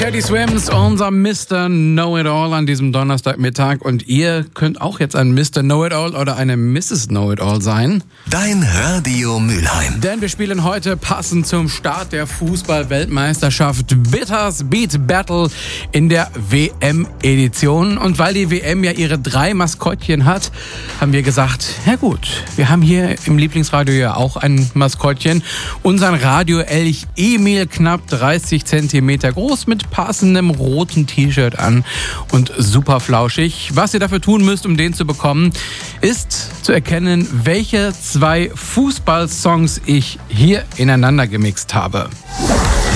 Teddy Swims, unser Mr. Know-It-All an diesem Donnerstagmittag. Und ihr könnt auch jetzt ein Mr. Know-It-All oder eine Mrs. Know-It-All sein. Dein Radio Mülheim. Denn wir spielen heute passend zum Start der Fußball-Weltmeisterschaft Bitters Beat Battle in der WM-Edition. Und weil die WM ja ihre 3 Maskottchen hat, haben wir gesagt, ja gut, wir haben hier im Lieblingsradio ja auch ein Maskottchen. Unseren Radio-Elch Emil, knapp 30 Zentimeter groß, mit passendem roten T-Shirt an und super flauschig. Was ihr dafür tun müsst, um den zu bekommen, ist zu erkennen, welche 2 Fußballsongs ich hier ineinander gemixt habe.